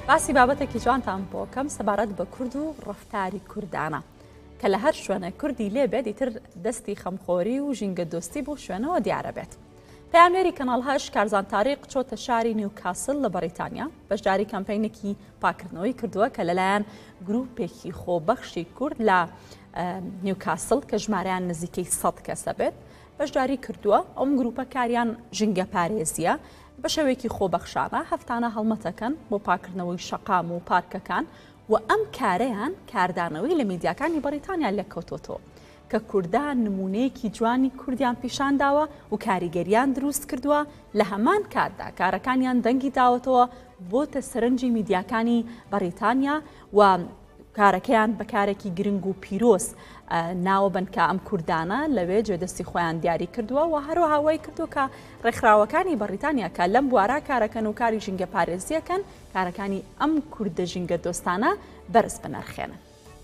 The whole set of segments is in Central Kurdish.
باسی بابەتێکی جوانتان بۆکەم سەبارەت بە کورد و ڕەفتاری کوردانە کە لە هەر شوێنە کوردی لێبێت ئیتر دەستی خەمخۆری و ژینگە دۆستی بۆ شوێنەوە دیارە بێت. پەیامێری کەناڵ 8 کارزان تاریق چۆتە شاری نیوکاسل لە بەریتانیا بەشداری کەمپینێکی پاکردنەوەی کردووە کە لەلایەن گروپێکی خۆبەخشی کورد لە نیوکاسل کە ژمارەیان نزیکەی 100 کەسە بێت بەشداری کردووە. ئەم گروپە کاریان ژینگە پارێزیە بە شێوەیەکی خۆبەخشانە هەفتانە هەڵمەتەکەن بۆ پاکردنەوەی شەقام و پارکەکان و ئەم کارەیان کاردانەوەی لە میدیاکانی بەریتانیا لەکەوتۆتەوە کە کوردان نمونەیەکی جوانی کوردیان پیشان داوە و کاریگەریان دروست کردووە. لە هەمان کاردا کارەکانیان دەنگی داوەتەوە بۆتە سەرنجی میدیاکانی بەریتانیا و کارەکەیان بەکارێکی گرنگ و پیرۆز ناوەبن کە ئەم کوردانە لەوێ جێدەستی خۆیان دیاری کردووە و هەروەها وای کردو کە ڕێکخراوەکانی بەریتانیا کە لەم بوارە کارەکەن و کاری ژینگە پارێزیەکەن کارەکانی ئەم کوردە ژینگە دۆستانە بەرز بنرخێنن.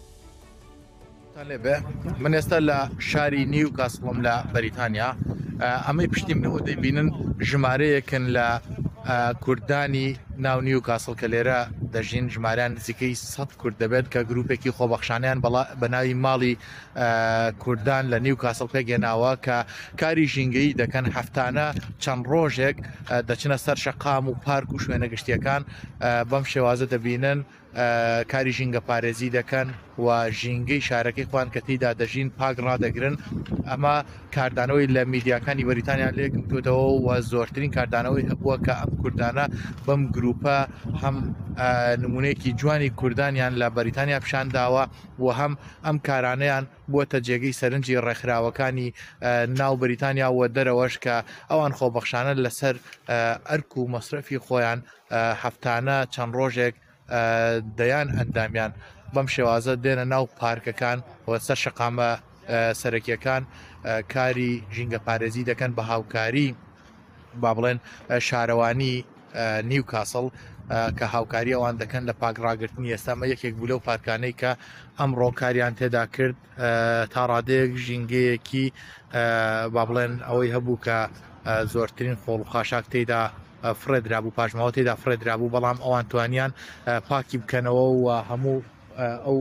من ئێستا لە شاری نیوکاسڵم لە بەریتانیا ئەمەی پشتی منەوە دەیبینن ژمارەیەکن لە کوردانی ناو نیوکاسڵ کە لێرە دەژین ژمارەیان نزیکەی 100 کورد دەبێت کە گروپێکی خۆبەخشانیان بە ناوی ماڵی کوردان لە نیوکاسڵ پێگەناوە کە کاری ژینگەیی دەکەن هەفتانە چەند ڕۆژێک دەچنە سەر شەقام و پارک و شوێنە گشتیەکان بەم شێوازە دەبینن کاری ژینگە پارێزی دەکەن و ژینگەی شارەکەی خوان کە تێیدا دەژین پاک ڕادەگرن. ئەمە کاردانەوەی لە میدیاکانی بەریتانیا لێکردوتەوە و زۆرترین کاردانەوەی هەبووە کە ئەم کوردانە بەم گروپە هەم نمونەیەکی جوانی کوردانیان لە بەریتانیا پیشان داوە و هەم ئەم کارانەیان بووەتە جێگەی سەرنجی ڕێکخراوەکانی ناو بەریتانیا و دەرەوەش کە ئەوان خۆبەخشانە لەسەر ئەرک و مەصرفی خۆیان هەفتانە چەند ڕۆژێک دەیان ئەندامیان بەم شێوازە دێنە ناو پارکەکان و سەر شەقامە سەرەکیەکان کاری ژینگە پارێزی دەکەن بە هاوکاری با بڵێن شارەوانی نیوکاسڵ کە هاوکاری ئەوان دەکەن لە پاکڕاگررتنی ئێستامە یەکێک بوو لەو پارکانەی کە ئەمڕۆ کاریان تێدا کرد تا ڕادەیەک ژینگەیەکی با بڵێن ئەوەی هەبوو کە زۆرترین خۆڵ و خاشاک تێدا فرێدرابوو پاشماوە تێدا فرێدرابوو بەڵام ئەوان توانیان پاکی بکەنەوە و هەموو ئەو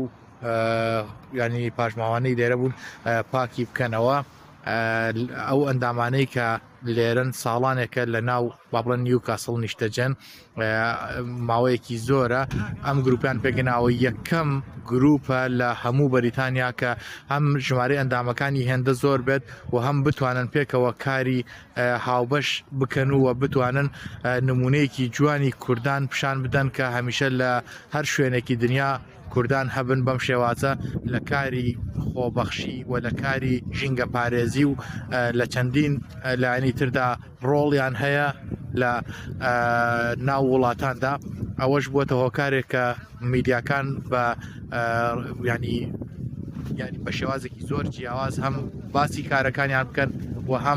ینی پاشماوانەی لێرە بوون پاکی بکەنەوە. ئەو ئەندامانەی کە لێرن ساڵانێکە لە ناو با بڵێن نیوکاسڵ نیشتەجەن ماوەیەکی زۆرە ئەم گروپیان پێگەناوە یەکەم گروپە لە هەموو بەریتانیا کە هەم ژمارە ئەندامەکانی هێندە زۆر بێت و هەم بتوانن پێکەوە کاری هاوبەش بکەن و بتوانن نمونەیەکی جوانی کوردان پیشان بدەن کە هەمیشە لە هەر شوێنێکی دنیا کوردان هەبن بەم شێوازە لە کاری خۆبەخشی و لە کاری ژینگە پارێزی و لە چەندین لایەنی تردا ڕۆڵیان هەیە لە ناو وڵاتاندا. ئەوەش بووەتە هۆکارێک کە میدیاکان بە ینی بە شێوازێکی زۆر جیاواز هەم باسی کارەکانیان بکەن و هەم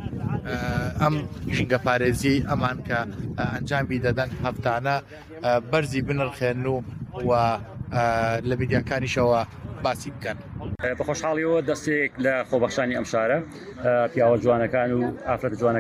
ئەم ژینگە پارێزی ئەمان کە ئەنجامی دەدەن هەفتانە بەرزی بنرخێن و لە میدیاکانیشەوە باسی بکەن. بە خۆشحاڵیەوە دەستێک لە خۆبەخشانی ئەم شارە پیاوە جوانەکان و ئافرەتە جوانەکان